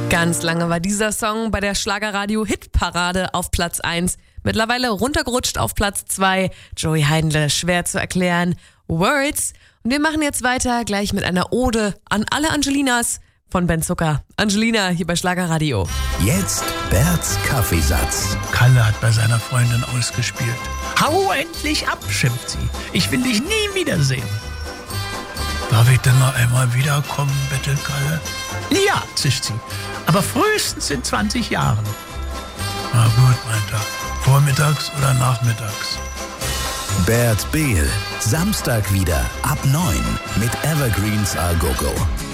Ganz lange war dieser Song bei der Schlagerradio-Hitparade auf Platz 1. Mittlerweile runtergerutscht auf Platz 2. Joey Heindle, schwer zu erklären. Words. Und wir machen jetzt weiter gleich mit einer Ode an alle Angelinas von Ben Zucker. Angelina hier bei Schlagerradio. Jetzt Berts Kaffeesatz. Kalle hat bei seiner Freundin ausgespielt. Hau endlich ab, schimpft sie. Ich will dich nie wiedersehen. Darf ich denn noch einmal wiederkommen, bitte, Kalle? Ja, zischt sie. Aber frühestens in 20 Jahren. Na gut, meint er. Vormittags oder nachmittags? Bert Behl. Samstag wieder ab 9 mit Evergreens A Go Go.